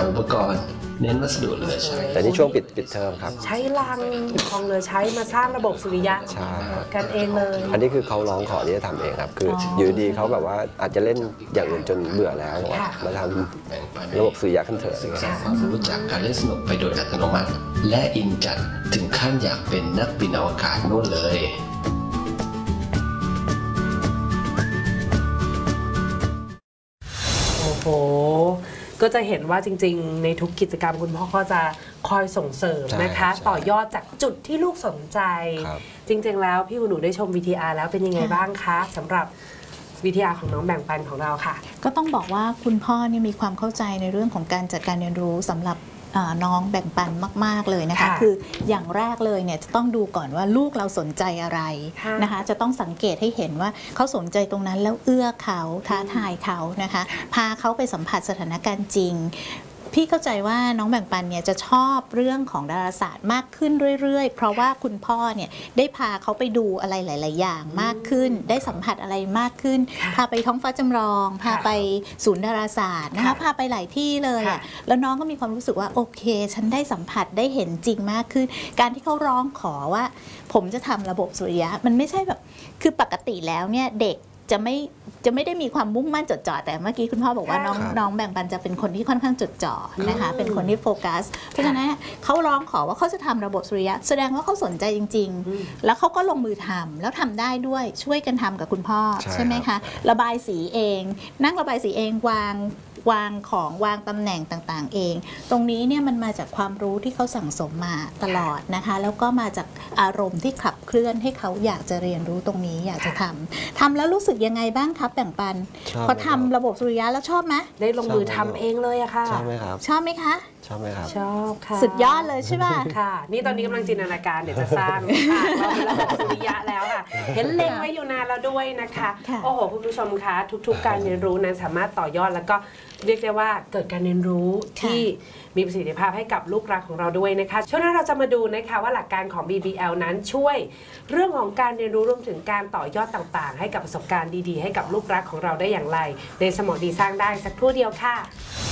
อุปกรณ์เน้นวัสดุเหลือใช้แต่นี่ช่วงปิดเทอมครับใช้ลังของเหลือใช้มาสร้างระบบสุริยะใช่ครับกันเองเลยอันนี้คือเขาร้องขอที่จะทำเองครับคืออยู่ดีเขาแบบว่าอาจจะเล่นอย่างอื่นจนเบื่อแล้วบอกว่ามาทำระบบสุริยะขั้นเถิดศึกษาความรู้จากการเล่นสนุกไปโดยอัตโนมัติ และอินจัดถึงขั้นอยากเป็นนักบินอวกาศนู่นเลยโอ้โหก็จะเห็นว่าจริงๆในทุกกิจกรรมคุณพ่อก็จะคอยส่งเสริมนะคะ ต่อยอดจากจุดที่ลูกสนใจจริงๆแล้วพี่หนูได้ชม VTR แล้วเป็นยังไงบ้างคะสำหรับ VTR ของน้องแบ่งปันของเราค่ะก็ต้องบอกว่าคุณพ่อนี่มีความเข้าใจในเรื่องของการจัดการเรียนรู้สำหรับน้องแบ่งปันมากๆเลยนะคะคืออย่างแรกเลยเนี่ยจะต้องดูก่อนว่าลูกเราสนใจอะไรนะคะจะต้องสังเกตให้เห็นว่าเขาสนใจตรงนั้นแล้วเอื้อเขาท้าทายเขานะคะพาเขาไปสัมผัสสถานการณ์จริงพี่เข้าใจว่าน้องแบ่งปันเนี่ยจะชอบเรื่องของดาราศาสตร์มากขึ้นเรื่อยๆเพราะว่าคุณพ่อเนี่ยได้พาเขาไปดูอะไรหลายๆอย่างมากขึ้นได้สัมผัสอะไรมากขึ้นพาไปท้องฟ้าจำลองพาไปศูนย์ดาราศาสตร์นะคะพาไปหลายที่เลยแล้วน้องก็มีความรู้สึกว่าโอเคฉันได้สัมผัสได้เห็นจริงมากขึ้นการที่เขาร้องขอว่าผมจะทำระบบสุริยะมันไม่ใช่แบบคือปกติแล้วเนี่ยเด็กจะไม่ได้มีความมุ่งมั่นจดจ่อแต่เมื่อกี้คุณพ่อบอกว่าน้องแบ่งปันจะเป็นคนที่ค่อนข้างจดจ่อนะคะเป็นคนที่โฟกัสเพราะฉะนั้นเขาร้องขอว่าเขาจะทำระบบสุริยะแสดงว่าเขาสนใจจริงๆแล้วเขาก็ลงมือทำแล้วทำได้ด้วยช่วยกันทำกับคุณพ่อใช่ไหมคะระบายสีเองนั่งระบายสีเองวางของวางตำแหน่งต่างๆเองตรงนี้เนี่ยมันมาจากความรู้ที่เขาสั่งสมมาตลอดนะคะแล้วก็มาจากอารมณ์ที่ขับเคลื่อนให้เขาอยากจะเรียนรู้ตรงนี้อยากจะทำแล้วรู้สึกยังไงบ้างครับแบ่งปันพอทำระบบสุริยะแล้วชอบไหมได้ลงมือทำเองเลยอะค่ะชอบไหมครับชอบไหมคะชอบไหมครับชอบค่ะสุดยอดเลยใช่ไหมค่ะนี่ตอนนี้กำลังจินตนาการเดี๋ยวจะสร้างเราเป็นระบบสุริยะแล้วค่ะเห็นเล็งไว้อยู่นานแล้วด้วยนะคะโอ้โหคุณผู้ชมคะทุกๆการเรียนรู้นั้นสามารถต่อยอดแล้วก็เรียกได้ว่าเกิดการเรียนรู้ที่มีประสิทธิภาพให้กับลูกรักของเราด้วยนะคะช่วงหน้าเราจะมาดูนะคะว่าหลักการของ BBL นั้นช่วยเรื่องของการเรียนรู้รวมถึงการต่อยอดต่างๆให้กับประสบการณ์ดีๆให้กับลูกรักของเราได้อย่างไรในสมองดีสร้างได้สักครู่เดียวค่ะ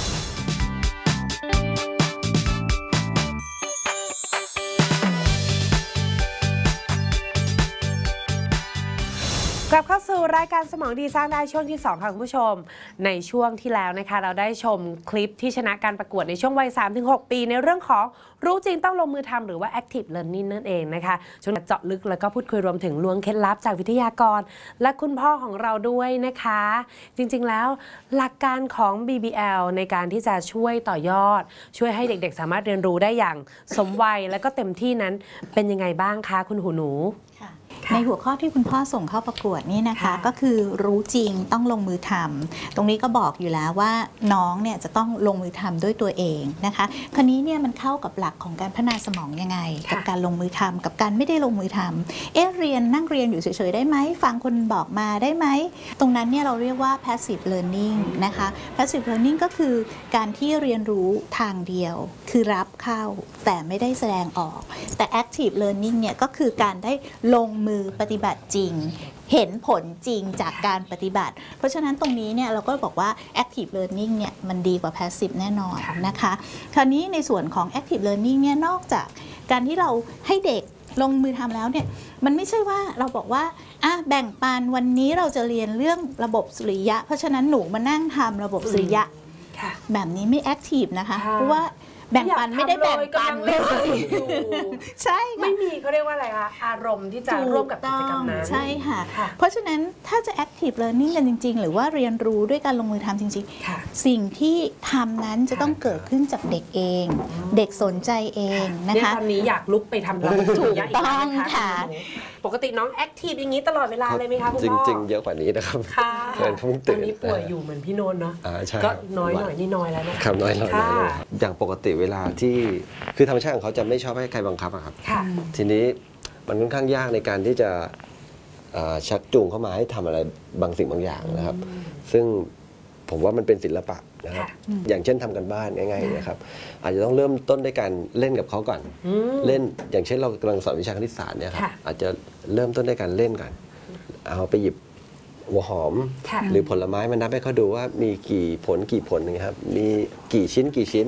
กลับเข้าสู่รายการสมองดีสร้างได้ช่วงที่2ค่ะคุณผู้ชมในช่วงที่แล้วนะคะเราได้ชมคลิปที่ชนะการประกวดในช่วงวัย 3-6 ปีในเรื่องของรู้จริงต้องลงมือทำหรือว่า Active Learning นั่นเองนะคะช่วงเจาะลึกแล้วก็พูดคุยรวมถึงล้วงเคล็ดลับจากวิทยากรและคุณพ่อของเราด้วยนะคะจริงๆแล้วหลักการของ BBL ในการที่จะช่วยต่อยอดช่วยให้เด็กๆสามารถเรียนรู้ได้อย่างสมวัยและก็เต็มที่นั้นเป็นยังไงบ้างคะคุณหูหนูในหัวข้อที่คุณพ่อส่งเข้าประกวดนี่นะคะก็คือรู้จริงต้องลงมือทำตรงนี้ก็บอกอยู่แล้วว่าน้องเนี่ยจะต้องลงมือทำด้วยตัวเองนะคะคราวนี้เนี่ยมันเข้ากับหลักของการพัฒนาสมองยังไงกับการลงมือทำกับการไม่ได้ลงมือทำเรียนนั่งเรียนอยู่เฉยๆได้ไหมฟังคนบอกมาได้ไหมตรงนั้นเนี่ยเราเรียกว่า passive learning นะคะ passive learning ก็คือการที่เรียนรู้ทางเดียวคือรับเข้าแต่ไม่ได้แสดงออกแต่ active learning เนี่ยก็คือการได้ลงมือปฏิบัติจริงเห็นผลจริงจากการปฏิบัติเพราะฉะนั้นตรงนี้เนี่ยเราก็บอกว่า active learning เนี่ยมันดีกว่า passive แน่นอนนะคะคราวนี้ในส่วนของ active learning เนี่ยนอกจากการที่เราให้เด็กลงมือทำแล้วเนี่ยมันไม่ใช่ว่าเราบอกว่าแบ่งปันวันนี้เราจะเรียนเรื่องระบบสุริยะเพราะฉะนั้นหนูมานั่งทำระบบสุริยะแบบนี้ไม่ active นะคะเพราะว่าแบ่งปันไม่ได้แบ่งปันเลยใช่ไม่มีเขาเรียกว่าอะไรคะอารมณ์ที่จะร่วมกับกิจกรรมนั้นใช่ค่ะเพราะฉะนั้นถ้าจะ active learning กันจริงๆหรือว่าเรียนรู้ด้วยการลงมือทำจริงๆสิ่งที่ทำนั้นจะต้องเกิดขึ้นจากเด็กเองเด็กสนใจเองนะคะตอนนี้อยากลุกไปทำระบบสุริยะอีกแล้วนะคะปกติน้อง active อย่างนี้ตลอดเวลาเลยไหมคะคุณพ่อจริงๆเยอะกว่านี้นะครับตอนนี้ป่วยอยู่เหมือนพี่โนนเนาะก็น้อยหน่อยนี่น้อยแล้วนะครับน้อยหน่อยอย่างปกติเวลาที่คือธรรมชาติของเขาจะไม่ชอบให้ใครบังคับครับทีนี้มันค่อนข้างยากในการที่จะชักจูงเข้ามาให้ทำอะไรบางสิ่งบางอย่างนะครับซึ่งผมว่ามันเป็นศิลปะนะครับอย่างเช่นทำกันบ้านง่ายๆนะครับอาจจะต้องเริ่มต้นด้วยการเล่นกับเขาก่อนเล่นอย่างเช่นเรากำลังสอนวิชาคณิตศาสตร์เนี่ยครับอาจจะเริ่มต้นด้วยการเล่นกันเอาไปหยิบหัวหอมหรือผลไม้มานับให้เขาดูว่ามีกี่ผลนะครับมีกี่ชิ้น